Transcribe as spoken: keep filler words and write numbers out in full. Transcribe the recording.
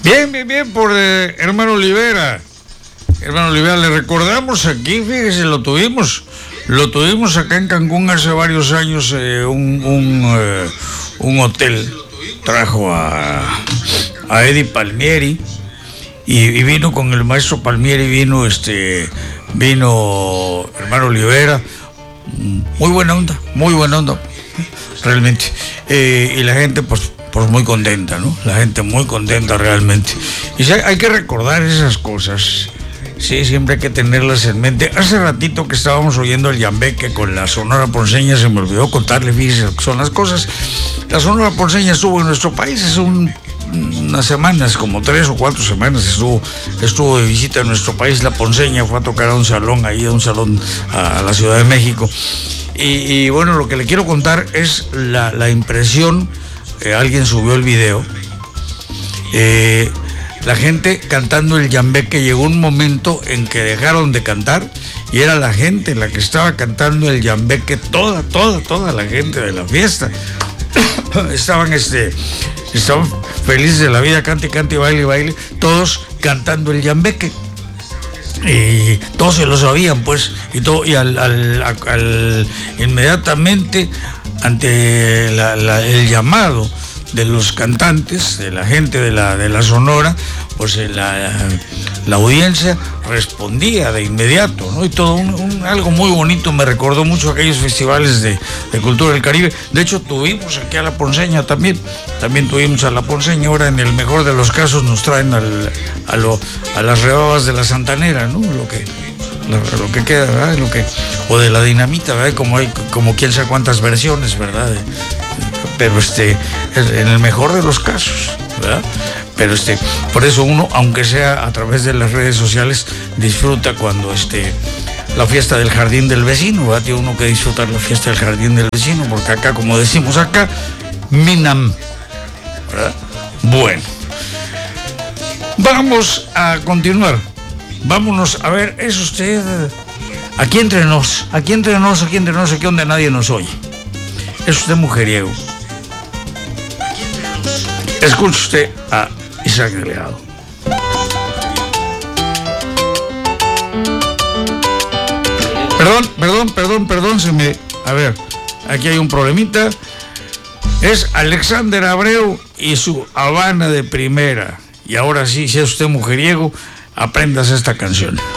Bien, bien, bien, por eh, hermano Olivera. Hermano Olivera, le recordamos aquí, fíjese, lo tuvimos, lo tuvimos acá en Cancún hace varios años, eh, un, un, eh, un hotel trajo a, a Eddie Palmieri y, y vino con el maestro Palmieri, vino este, vino hermano Olivera, muy buena onda, muy buena onda, realmente, eh, y la gente pues pues muy contenta, ¿no? La gente muy contenta realmente. Y sí, hay que recordar esas cosas. Sí, siempre hay que tenerlas en mente. Hace ratito que estábamos oyendo el Yambeque con la Sonora Ponceña, se me olvidó contarle, fíjese lo que son las cosas. La Sonora Ponceña estuvo en nuestro país hace un, unas semanas, como tres o cuatro semanas estuvo, estuvo de visita en nuestro país. La Ponceña fue a tocar a un salón ahí, a un salón a, a la Ciudad de México. Y, y bueno, lo que le quiero contar es la, la impresión. Eh, alguien subió el video, eh, la gente cantando el Yambeque. Llegó un momento en que dejaron de cantar y era la gente la que estaba cantando el Yambeque, toda, toda, toda la gente de la fiesta. Estaban, este, estaban felices de la vida, cante, cante, baile, baile, todos cantando el Yambeque. Y todos se lo sabían, pues, y todo, y al, al, al, al inmediatamente ante la, la, el llamado de los cantantes, de la gente de la, de la Sonora, pues la, la audiencia respondía de inmediato, ¿no? Y todo un, un, algo muy bonito, me recordó mucho aquellos festivales de, de cultura del Caribe. De hecho, tuvimos aquí a la Ponceña también, también tuvimos a la Ponceña. Ahora, en el mejor de los casos, nos traen al, a, lo, a las rebabas de la Santanera, ¿no? Lo que... Lo, lo que queda, ¿verdad? Lo que, o de la dinamita, ¿verdad? Como hay, como quién sabe cuántas versiones, ¿verdad? Pero este, en el mejor de los casos, ¿verdad? Pero este, por eso uno, aunque sea a través de las redes sociales, disfruta cuando este, la fiesta del jardín del vecino, ¿verdad? Tiene uno que disfrutar la fiesta del jardín del vecino, porque acá, como decimos acá, Minam, ¿verdad? Bueno, vamos a continuar. Vámonos, a ver, es usted, aquí entre nos, aquí entre nos, aquí entre nos, aquí donde nadie nos oye. Es usted mujeriego. Escuche usted a Isaac Delegado. Perdón, perdón, perdón, perdón, se me... A ver, aquí hay un problemita. Es Alexander Abreu y su Habana de primera. Y ahora sí, si es usted mujeriego, aprendas esta canción.